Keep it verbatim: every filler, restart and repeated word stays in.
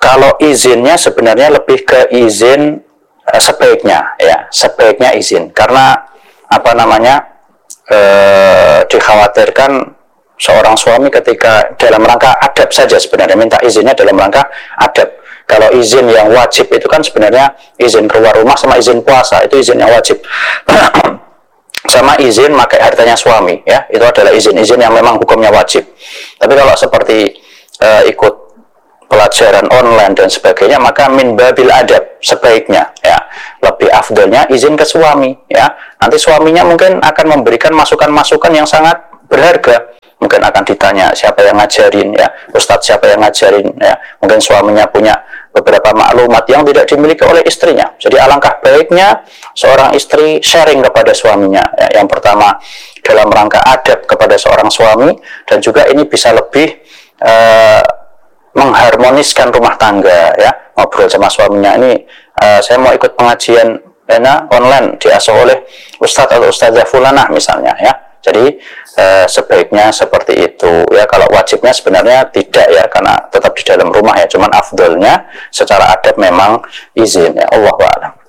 kalau izinnya sebenarnya lebih ke izin uh, sebaiknya, ya, sebaiknya izin, karena apa namanya uh, dikhawatirkan seorang suami ketika dalam rangka adab saja sebenarnya minta izinnya dalam rangka adab. Kalau izin yang wajib itu kan sebenarnya izin keluar rumah sama izin puasa, itu izin yang wajib. Sama izin pakai hartanya suami, ya, itu adalah izin-izin yang memang hukumnya wajib. Tapi kalau seperti uh, ikut pelajaran online dan sebagainya, maka min babil adab, sebaiknya, ya, lebih afdolnya izin ke suami, ya. Nanti suaminya mungkin akan memberikan masukan-masukan yang sangat berharga. Mungkin akan ditanya siapa yang ngajarin, ya, ustadz siapa yang ngajarin, ya. Mungkin suaminya punya beberapa maklumat yang tidak dimiliki oleh istrinya. Jadi alangkah baiknya seorang istri sharing kepada suaminya, ya. Yang pertama dalam rangka adab kepada seorang suami, dan juga ini bisa lebih uh, mengharmoniskan rumah tangga, ya. Ngobrol sama suaminya, ini uh, saya mau ikut pengajian ya, online diasuh oleh ustadz atau ustadzah fulanah misalnya, ya. Jadi eh, sebaiknya seperti itu, ya. Kalau wajibnya sebenarnya tidak, ya, karena tetap di dalam rumah, ya. Cuman afdolnya secara adab memang izin, ya. Allahu a'lam.